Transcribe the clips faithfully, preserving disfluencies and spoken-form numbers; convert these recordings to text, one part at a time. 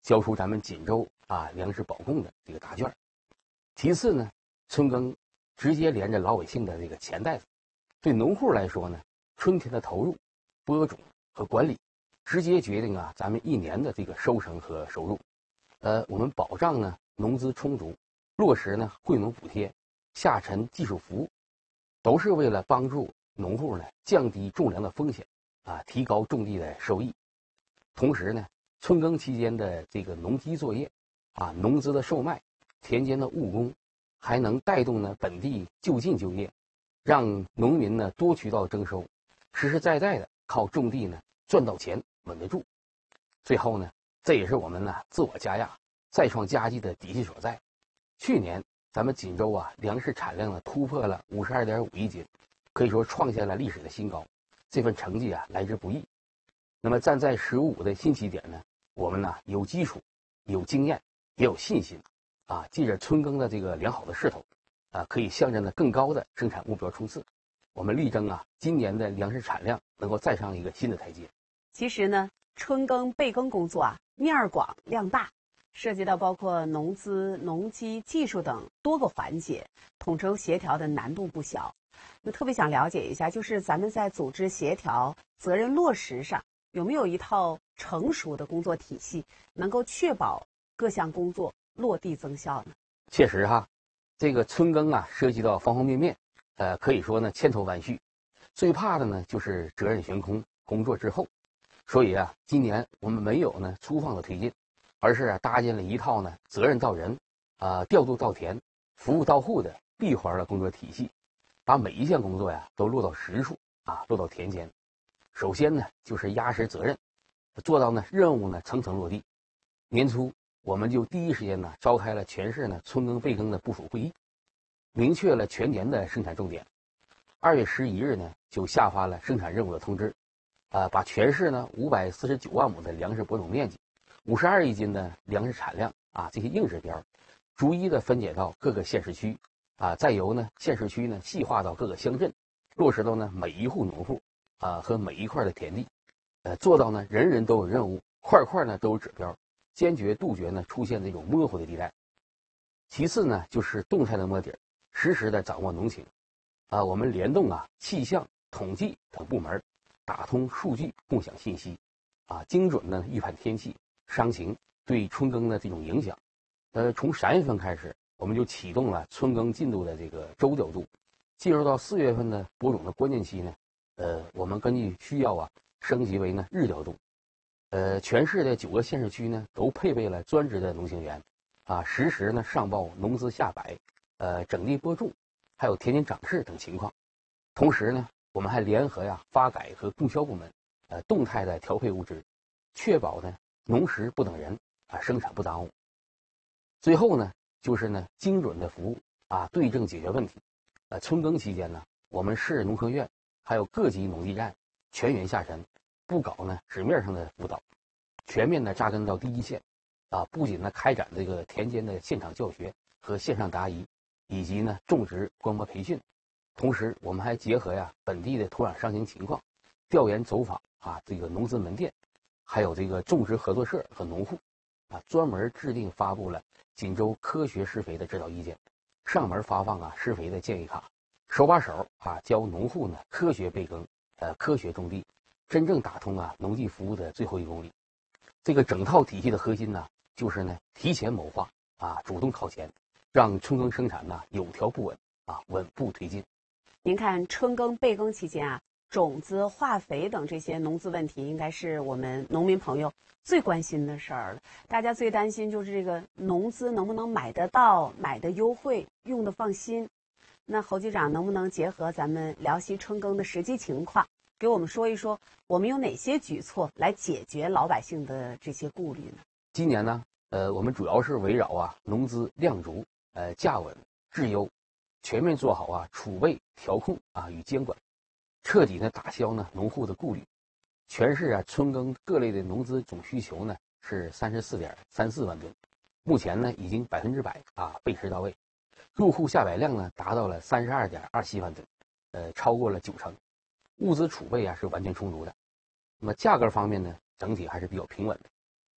交出咱们锦州啊粮食保供的这个答卷。其次呢，春耕直接连着老百姓的这个钱袋子，对农户来说呢，春天的投入、播种和管理，直接决定啊咱们一年的这个收成和收入。呃，我们保障呢农资充足，落实呢惠农补贴、下沉技术服务，都是为了帮助农户呢降低种粮的风险啊，提高种地的收益。同时呢，春耕期间的这个农机作业啊，农资的售卖，田间的务工，还能带动呢本地就近就业，让农民呢多渠道征收，实实在在的靠种地呢赚到钱，稳得住。最后呢，这也是我们呢自我加压、再创佳绩的底气所在。去年咱们锦州啊粮食产量呢突破了五十二点五亿斤，可以说创下了历史的新高。这份成绩啊来之不易。那么站在“十五五”的新起点呢，我们呢有基础、有经验，也有信心啊，借着春耕的这个良好的势头啊，可以向着呢更高的生产目标冲刺。我们力争啊，今年的粮食产量能够再上一个新的台阶。 其实呢，春耕备耕工作啊，面儿广量大，涉及到包括农资、农机、技术等多个环节，统筹协调的难度不小。那特别想了解一下，就是咱们在组织协调、责任落实上，有没有一套成熟的工作体系，能够确保各项工作落地增效呢？ 确实哈，这个春耕啊，涉及到方方面面，呃，可以说呢千头万绪。最怕的呢就是责任悬空，工作滞后。所以啊，今年我们没有呢粗放的推进，而是啊搭建了一套呢责任到人、啊、呃、调度到田、服务到户的闭环的工作体系，把每一项工作呀都落到实处啊，落到田间。首先呢，就是压实责任，做到呢任务呢层层落地。年初我们就第一时间呢召开了全市呢春耕备耕的部署会议，明确了全年的生产重点。二月十一日呢就下发了生产任务的通知，啊、呃，把全市呢五百四十九万亩的粮食播种面积、五十二亿斤的粮食产量啊这些硬指标，逐一的分解到各个县市区啊，再由呢县市区呢细化到各个乡镇，落实到呢每一户农户啊和每一块的田地，呃，做到呢人人都有任务，块块呢都有指标，坚决杜绝呢出现这种模糊的地带。其次呢，就是动态的摸底，实时的掌握农情，啊，我们联动啊气象、统计等部门，打通数据，共享信息，啊，精准的预判天气、商情对春耕的这种影响。呃，从三月份开始，我们就启动了春耕进度的这个周调度，进入到四月份的播种的关键期呢，呃，我们根据需要啊，升级为呢日调度。呃，全市的九个县市区呢，都配备了专职的农情员，啊，实时呢上报农资下摆，呃，整地播种，还有田间长势等情况。同时呢，我们还联合呀发改和供销部门，呃，动态的调配物资，确保呢农时不等人啊，生产不耽误。最后呢，就是呢精准的服务啊，对症解决问题。呃，春耕期间呢，我们市农科院还有各级农技站全员下沉，不搞呢纸面上的辅导，全面的扎根到第一线，啊，不仅呢开展这个田间的现场教学和线上答疑，以及呢种植观摩培训，同时我们还结合呀本地的土壤伤情情况，调研走访啊这个农资门店，还有这个种植合作社和农户，啊专门制定发布了锦州科学施肥的指导意见，上门发放啊施肥的建议卡，手把手啊教农户呢科学备耕，呃科学种地，真正打通啊农技服务的最后一公里。这个整套体系的核心呢，就是呢提前谋划啊，主动靠前，让春耕生产呢有条不紊啊，稳步推进。 您看春耕备耕期间啊，种子、化肥等这些农资问题，应该是我们农民朋友最关心的事儿了。大家最担心就是这个农资能不能买得到、买的优惠、用的放心。那侯局长能不能结合咱们辽西春耕的实际情况，给我们说一说，我们有哪些举措来解决老百姓的这些顾虑呢？ 今年呢，呃，我们主要是围绕啊农资量足、呃价稳、质优，全面做好啊储备、调控啊与监管，彻底呢打消呢农户的顾虑。全市啊春耕各类的农资总需求呢是三十四点三四万吨，目前呢已经百分之百啊备施到位，入户下摆量呢达到了三十二点二七万吨，呃超过了九成，物资储备啊是完全充足的。那么价格方面呢，整体还是比较平稳的。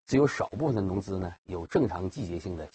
只有少部分的农资呢有正常季节性的